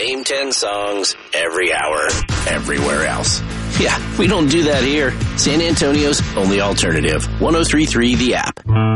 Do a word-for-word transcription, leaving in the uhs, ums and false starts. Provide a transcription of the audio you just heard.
Same ten songs every hour, everywhere else. Yeah, we don't do that here. San Antonio's only alternative. one oh three point three The App.